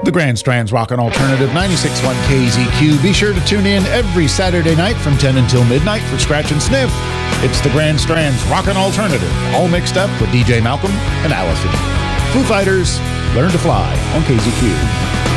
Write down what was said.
The Grand Strand's Rockin' Alternative 96.1 KZQ. Be sure to tune in every Saturday night from 10 until midnight for Scratch and Sniff. It's the Grand Strand's Rockin' Alternative, all mixed up with DJ Malcolm and Allison. Foo Fighters, Learn to Fly on KZQ.